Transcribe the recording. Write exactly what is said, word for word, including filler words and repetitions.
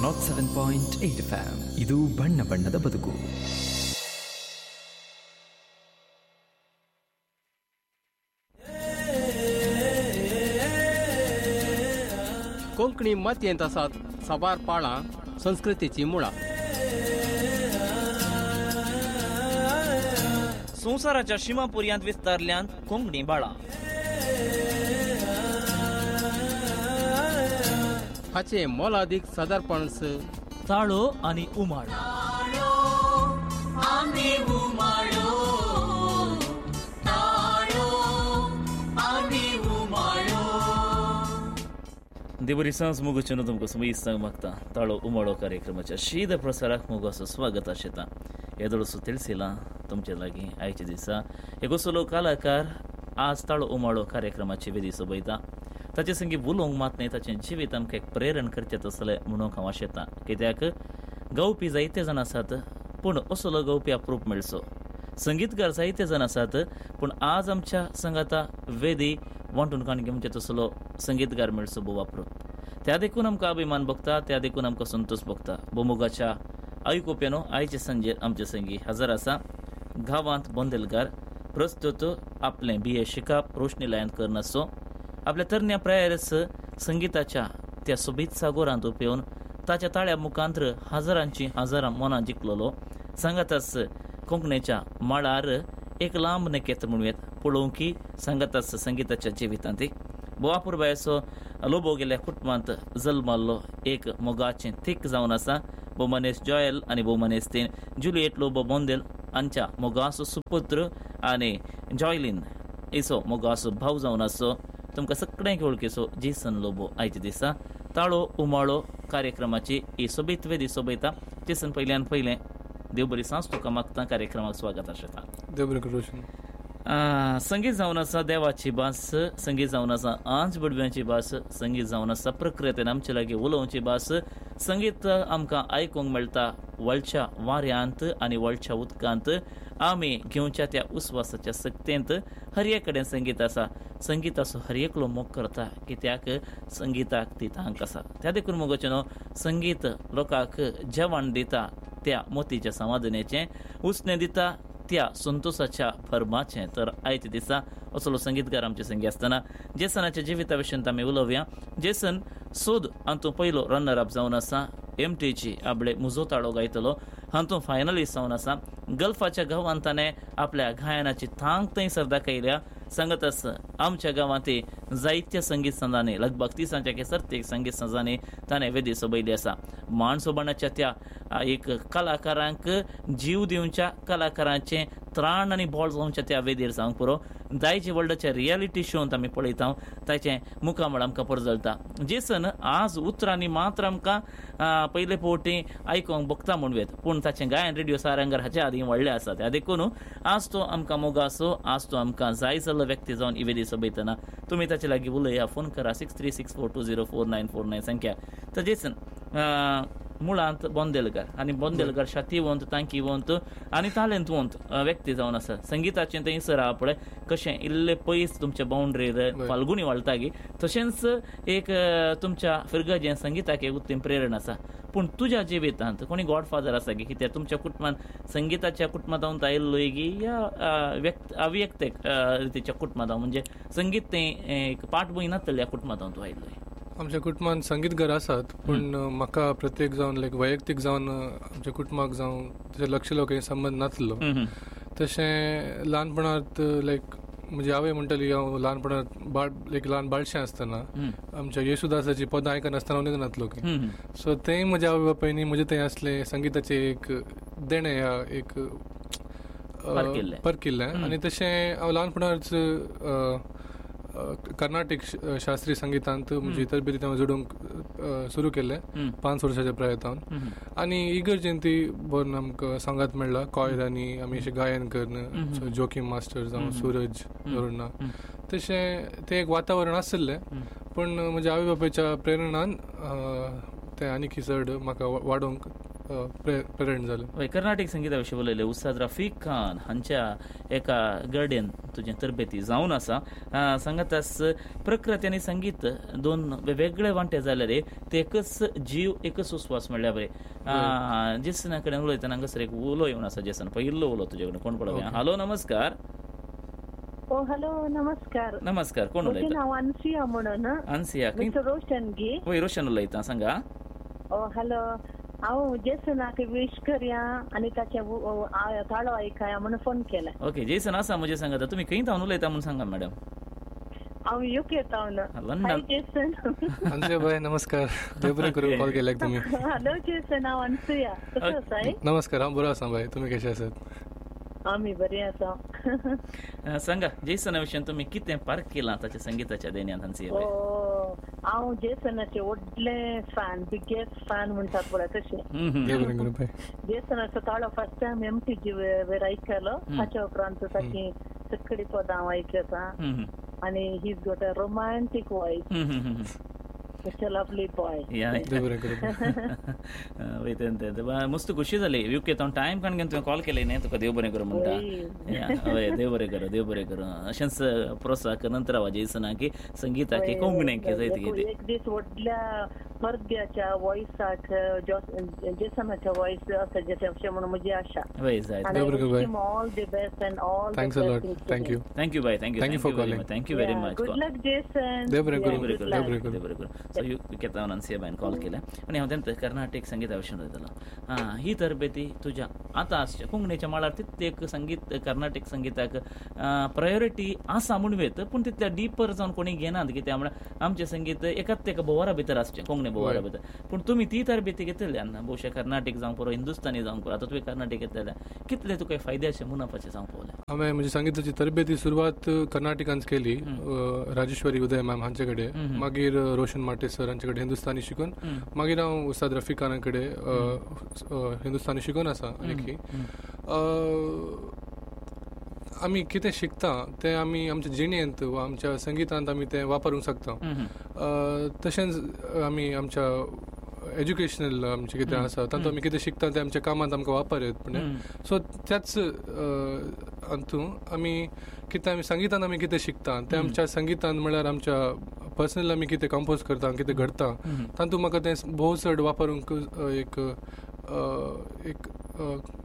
Not seven point eight F M. ಇದು ಬಣ್ಣ ಬಣ್ಣದ ಬದುಕು. कोंकणी मातयेंत आसात साबार पाळां संस्कृतीची मुळां. संवसाराच्या शिमापुर्यांत विस्तारल्यांत कोंकणी बाळां. हाचे मोलादीक सादारपणस ताळो आनी उमाळ. देवरी सांज मुगोचेनो तुमकां समीसांग मागता ताळो उमाळो कार्यक्रमाच्या शीद प्रसाराक मुगाचो स्वागत आशेता. येदोळसो तिळसिला तुमचे लागीं आयचे दिसा एक असलो कलाकार आज ताळो उमाळो कार्यक्रमाची वेदी सोबयता. ताचे संगी उलोवंक मात न्ही, ताचें जिवीत आमकां एक प्रेरण करचें तसलें म्हणूंक हांव आशेता. कित्याक गावपी जायते जाण आसात पूण असलो गावपी अप्रूप मेळचो. संगीतकार जायते जाण आसात पूण आज आमच्या संगाता वेदी वांटून काण घेवचे तसलो संगीतकार मेळचो भोव अप्रूप. त्या देखून आमकां अभिमान भोगता, त्या देखून आमकां संतोष भोगता. भोवमुगाच्या आयकुप्यानो आयचे संजेर आमचे संगी हजर आसा गांवांत बोंदेलकार. प्रस्तुत आपलें बी ए शिकाप रोशनी लायन करनासो आपल्या तरण्या प्रायरस संगीताच्या त्या सोबीत सागोरांत उपेवन ताच्या ताळ्या मुखांत्र हजारांची हजारां मनां जिखलेलो. सांगातास कोंकणीच्या माळार एक लांब नकेत्र म्हणूयात पळोवंकी सांगातास संगीताच्या जिवितांत बोवापूर बायसो लोबो गेल्या कुटुंबांत जल्माल्लो एक मोगाचें थीक जावन आसा. भोवमनेस जॉयल आनी भोवमनेस तेन जुलिएट लोबो बोंदेल हांच्या मोगाचो सुपुत्र आनी जॉयलीन इसो मोगाचो भाव जावन आसो. तुमकां सगळ्यांक वळखीचो जेसन लोबो आयचे दिसा ताळो उमाळो कार्यक्रमाची ही सोबीत वेदी सोबयता. जेसन पयल्यान पयलें देव बरी सांज तुका मागता कार्यक्रमाक स्वागत आशेता. देव बरें करूं. संगीत जावन आसा देवाची भास, संगीत जावन आसा आंच बडव्यांची भास, संगीत जावन आसा प्रकृतीन आमचे लागीं उलोवची भास. संगीत आमकां आयकूंक मेळटा वळच्या वाऱ्यांत आनी वळच्या उदकांत. आमी घेवच्या त्या उस्वासाच्या सक्तेंत हर एक कडेन संगीत आसा. संगीताचो हर एकलो मोग करता कित्याक संगीताक ती तांक आसा. त्या देखून मोगोचे न्हू संगीत लोकांक जेवण दिता त्या मोतीच्या समाधानाचें, उसणें दिता त्या संतोषाच्या फर्माचें. तर आयचे दिसा असलो संगीतकार आमचे संगी आसतना जेसनाच्या जिविता विशयेंत आमी उलोवया. जेसन सोद हातूंत पयलो रनर अप जावन आसा. एम टीची आपले मुजो ताळो गायतलो हातूंत फायनलिस्ट जावन आसा. गल्फाच्या गांवांत ताणें आपल्या गायनाची थांग थंयसर दाखयल्या. सांगत आस आमच्या गांवांत जायत्या संगीत संजांनी लगभग तिसांच्या सर्तेक संगीत संजांनी ताणें वेदी सोबयली आसा. माणसोबणाच्या त्या एक कलाकारांक जीव दिवच्या कलाकारांचें त्राण आनी बोळ जावच्या त्या वेदीर जावंक पुरो जायचे वर्ल्डाच्या रियालिटी शोंत आमी पळयता ताचें मुखामळ आमकां परजळटा. जेसन आज उतरांनी मात्र आमकां पयले फावटी आयकोंक बगता म्हणवेत पूण ताचें गायन रेडिओ सारंगार हाचे आदीं व्हडलें आसा. त्या देखून आज तो आमकां मोगासो, आज तो आमकां जाय जाल्लो व्यक्ती जावन ही वेदी सोबयतना तुमी ताचे लागीं उलया. फोन करा six three six four to zero four nine four nine संख्या. तर जेसन मुळांत बोंदेलकार आनी बोंदेलकार शातीवंत तांकीवंत आनी तालेंतवंत व्यक्ती जावन आसा. संगीताचें थंयसर आहा पळय कशें इल्लें पयस तुमच्या बाउंड्रीर फाल्गुनी वळटा गी तशेंच एक तुमच्या फिरगजें संगीताक एक उत्तम प्रेरण आसा. पूण तुज्या जिवितांत कोणी गॉडफादर आसा गी कित्याक तुमच्या कुटुंबांत संगीताच्या कुटुंबांत आयिल्लोय गी या व्यक्त अव्यक्तेक रितीच्या कुटुंबांत म्हणजे संगीत तें एक पाठभूंय नासलेल्या कुटुंबांत आयिल्लोय. आमच्या कुटुंबात संगीतकार आसात पूण म्हाका प्रत्येक जावन लायक वैयक्तीक जावन आमच्या कुटुंबाक जावन तेजे लक्षलो काही संबंध नासलो. तशें ल्हानपणांत लायक म्हणजे हांवें म्हणटली हांव ल्हानपणांत बाळ एक ल्हान बाळशें आसतना आमच्या येशुदासाची पदां आयकनासतना उलयत नासलो की सो तें म्हज्या आवय बापायनी म्हजें थंय आसलें संगीताचें एक देणें ह्या एक परकिल्लें. आनी तशें हांव ल्हानपणांत कर्नाटीक शास्त्रीय संगीतांत म्हणजे तरबेती हांव जोडूंक सुरू केलें पांच वर्साच्या प्रायतान. आनी इगर जयंती बरोवन आमकां सांगात मेळ्ळा कॉयरांनी आमी अशें गायन करन जोकीम मास्टर जावं सूरज अरुणा तशें तें एक वातावरण आसलें. पूण म्हज्या आवय बापायच्या प्रेरणान तें आनीक चड म्हाका वाडोवंक प्रेरणा जालें. हय, कर्नाटीक संगीता विशीं उलयले. उस्ताद रफीक खान हांच्या एका गर्डेन तुजें तरबेती जावन आसा. सांगात आस, प्रकृती आनी संगीत दोन वेगळे वांटे जाले रे, ते एकच जीव एकच उस्वास म्हणल्या बरें. जेसना कडेन उलयतना हांगासर एक उलो येवन आसा. जेसन पयलो उलो तुजे कडेन कोण पळोवया. हॅलो, नमस्कार. ओ हॅलो, नमस्कार. नमस्कार, कोण उलयता? हांव अनसिया म्हणून. अनसिया, मिस्टर रोशन गी. वय, रोशन उलयता, सांगा. ओ हॅलो, हांव जेसनाक विश करया आनी ताचे ताळो आयकया म्हणून फोन केला. ओके, जेसन आसा म्हजे सांगात. तुमी खंय तावन उलयता म्हणून सांगा मॅडम. हांव युके तावन. हाय जेसन. अनसिया बाय, नमस्कार. देव बरें करूं, कॉल केल्याक तुमी. हॅलो जेसन, हांव अनसिया. कसो आसाय? नमस्कार, हांव बरो आसा बाय. तुमी कशे आसात? आमी बरी आसा. सांगा, जेसना विशयी तुमी कितें पार्क केलां ताच्या संगीताच्या देण्यात अनसिया बाय? हांव जेसनाचे व्हडले फॅन, बिगेस्ट फॅन म्हणटात पळय तशें. देव बरें करूं बाय. जेसनाचो ताळो first time M T G वेर आयकलो. ताच्या उपरांत ताची सगळी पदां हांव आयकता. आणि he is got a romantic voice. Such a lovely boy. मस्त खुशी जाली. युके तावन टायम काडून घेवन तुवें कॉल केलें न्ही, तुका देव बरें करूं म्हणटा. हय, देव बरें करूं, देव बरें करूं. अशेंच प्रोत्साह नंतर आवाज येसना की संगीताची कोंकणीक जायत कितें. एक दीस व्हडल्या परद्याच्या वॉइसाक जेसनाच्या वॉइस आसा अशें म्हणून म्हजी आशा. हय, जाय. देव बरें करूं bye. All the best end all the thanks a lot. Thank you. Thank you bye. Thank you. Thank you for calling. Thank you very much. Good luck Jason. देव बरें करूं, देव बरें करूं, देव बरें करूं. सो युके तावन अनसिया बायन कॉल केला आनी हांव तेन्ना कर्नाटीक संगीता विशीं उलयतालो. हां, ही तरबेती तुज्या आतां आसच्या कोंकणीच्या माळार तितलें संगीत कर्नाटीक संगीताक प्रायोरिटी आसा म्हणवेत, पूण तितल्या डिपर जावन कोणी घेनात. कित्याक म्हळ्यार आमचें संगीत एकाच एका बोवारा भितर आसचें, कोंकणी बोवारा भितर. पूण तुमी ती तरबेती घेतल्यान भोवशा कर्नाटीक जावं पुरो हिंदुस्तानी जावं पुरो. आतां तुवें कर्नाटीक घेतल्या कितले तुका फायद्याचे मुनाफाचे जावं पळोवलें? हांवें म्हजी संगीताची तरबेती सुरवात कर्नाटकांत केली, राजेश्वरी उदय मॅम हांचे कडेन. मागीर रोशन माटे सर हांचे कडेन हिंदुस्तानी शिकून मागीर हांव उस्ताद रफीक खाना कडेन हिंदुस्तानी शिकून आसा. आणखी आमी कितें शिकता तें आमी आमच्या जिणेंत वा आमच्या संगीतांत आमी तें वापरूंक शकता. तशेंच आमी आमच्या एज्युकेशनल आमचें कितें आसा तातूंत आमी कितें शिकता तें आमच्या कामांत आमकां वापर येता. सो त्याच हातूंत आमी कितें आमी संगीतान आमी कितें शिकता तें आमच्या संगीतान म्हळ्यार आमच्या पर्सनल आमी कितें कंपोज करता, कितें घडता तातूंत म्हाका तें भोव चड वापरूंक एक एक